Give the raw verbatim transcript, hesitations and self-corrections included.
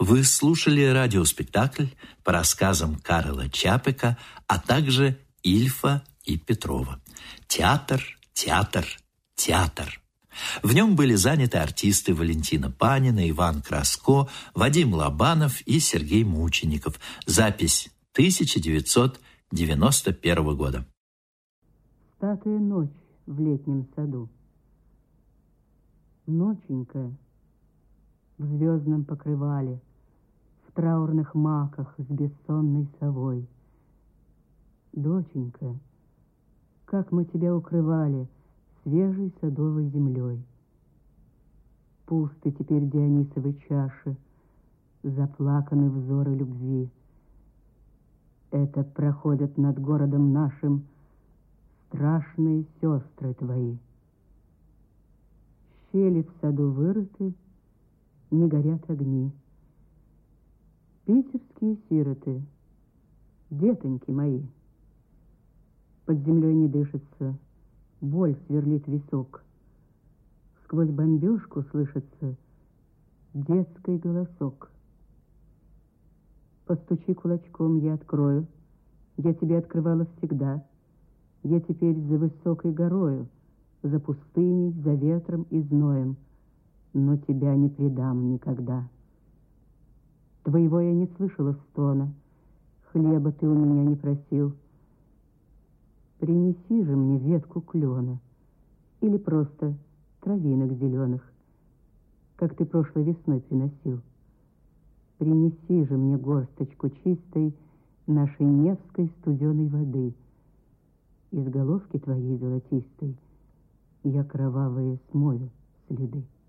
Вы слушали радиоспектакль по рассказам Карла Чапека, а также Ильфа и Петрова. Театр, театр, театр. В нем были заняты артисты Валентина Панина, Иван Краско, Вадим Лобанов и Сергей Мучеников. Запись тысяча девятьсот девяносто первого года. Статая ночь в летнем саду. Ноченька в звездном покрывале, в траурных маках с бессонной совой. Доченька, как мы тебя укрывали свежей садовой землей. Пусты теперь Дионисовы чаши, заплаканы взоры любви. Это проходят над городом нашим страшные сестры твои. Щели в саду вырыты, не горят огни. Питерские сироты, детоньки мои. Под землей не дышится, боль сверлит висок. Сквозь бомбежку слышится детский голосок. Постучи кулачком, я открою. Я тебе открывала всегда. Я теперь за высокой горою, за пустыней, за ветром и зноем, но тебя не предам никогда. Твоего я не слышала стона, хлеба ты у меня не просил. Принеси же мне ветку клена или просто травинок зеленых, как ты прошлой весной приносил. Принеси же мне горсточку чистой нашей невской студеной воды. Из головки твоей золотистой я кровавые смою следы.